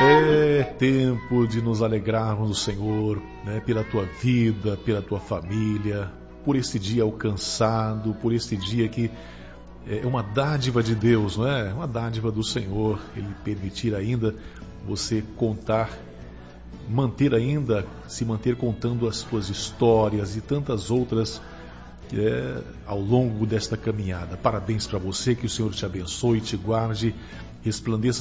É tempo de nos alegrarmos no Senhor, né, pela tua vida, pela tua família, por esse dia alcançado, por esse dia que é uma dádiva de Deus, não é? Uma dádiva do Senhor, Ele permitir ainda você contar, se manter contando as suas histórias e tantas outras ao longo desta caminhada. Parabéns para você, que o Senhor te abençoe, te guarde, resplandeça